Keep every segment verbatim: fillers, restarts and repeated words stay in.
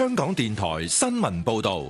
香港電台新聞報道。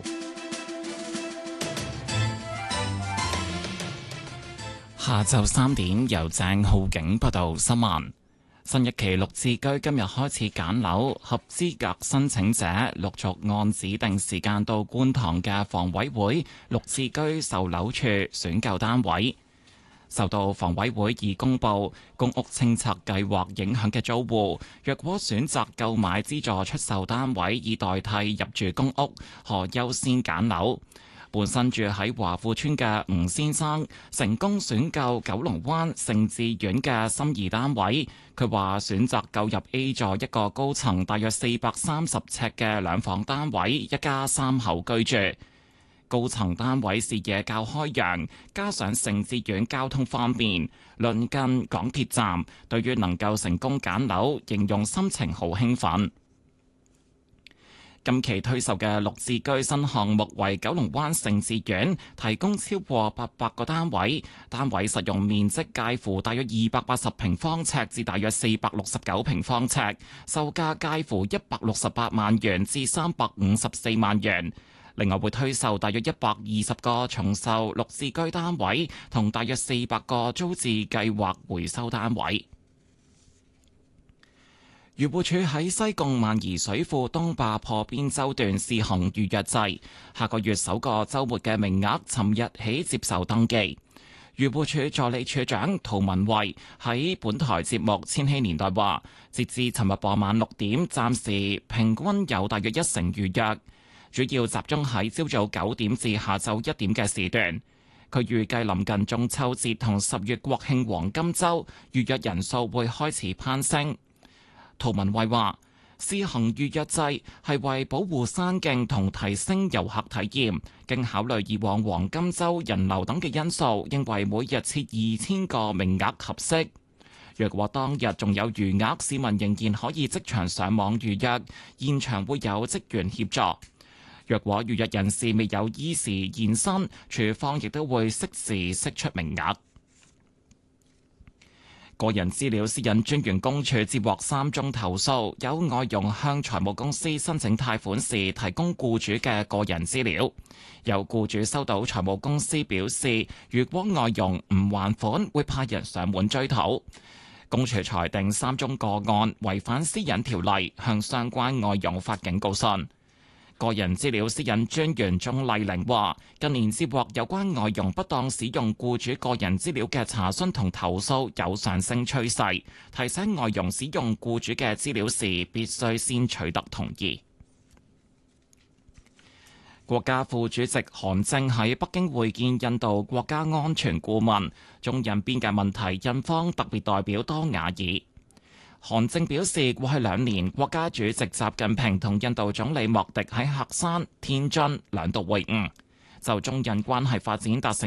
下晝三點，由鄭浩景報道新聞。新一期綠置居今日開始揀樓，合資格申請者陸續按指定時間到觀塘嘅房委會綠置居售樓處選購單位。受到房委會已公布公屋清拆計劃影響嘅租戶，若果選擇購買資助出售單位以代替入住公屋，可優先揀樓。本身住喺華富村嘅吳先生成功選購九龍灣盛智苑嘅心儀單位。佢話選擇購入 A 座一個高層大約四百三十尺嘅兩房單位，一家三口居住。高層單位視野較開揚，加上盛智苑交通方便，鄰近港鐵站，對於能夠成功揀樓，形容心情好興奮。今期推售嘅綠置居新項目為九龍灣盛智苑，提供超過八百個單位，單位實用面積介乎大約二百八十平方尺至大約四百六十九平方尺，售價介乎一百六十八萬元至三百五十四萬元。另外會推售大約一百二十個重售綠置居單位，同大約四百個租置計劃回收單位。漁護署喺西貢萬宜水庫東壩破邊洲段試行預約制，下個月首個週末嘅名額，尋日起接受登記。漁護署助理署長涂文慧喺本台節目《千禧年代》話，截至尋日傍晚六點，暫時平均有大約一成預約，主要集中喺朝早九點至下晝一點嘅時段。佢預計臨近中秋節同十月國慶黃金週，預約人數會開始攀升。涂文慧話：試行預約制係為保護山徑同提升遊客體驗，經考慮以往黃金週人流等嘅因素，認為每日設二千個名額合適。若果當日仲有餘額，市民仍然可以即場上網預約，現場會有職員協助。若果預約人士未有依時現身，署方亦都會適時釋出名額。個人資料私隱專員公署接獲三宗投訴，有外傭向財務公司申請貸款時提供僱主嘅個人資料。有僱主收到財務公司表示，如果外傭唔還款，會派人上門追討。公署裁定三宗個案違反私隱條例，向相關外傭發警告信。個人資料私隱專員鍾麗玲話：近年接獲有關外傭不當使用僱主個人資料嘅查詢同投訴有上升趨勢，提醒外傭使用僱主嘅資料時必須先取得同意。國家副主席韓正喺北京會見印度國家安全顧問，中印邊界問題印方特別代表多瓦爾。韓正表示，過去兩年，國家主席習近平同印度總理莫迪喺喀山、天津兩度會晤，就中印關係發展達成